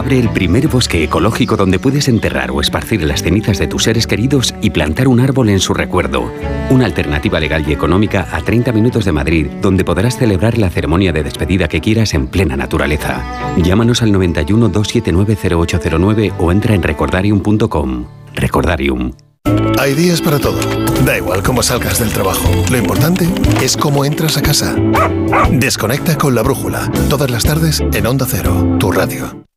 abre el primer bosque ecológico donde puedes enterrar o esparcir las cenizas de tus seres queridos y plantar un árbol en su recuerdo. Una alternativa legal y económica a 30 minutos de Madrid, donde podrás celebrar la ceremonia de despedida que quieras en plena naturaleza. Llámanos al 91 279 0809 o entra en recordarium.com. Recordarium. Hay días para todo. Da igual cómo salgas del trabajo. Lo importante es cómo entras a casa. Desconecta con La Brújula. Todas las tardes en Onda Cero, tu radio.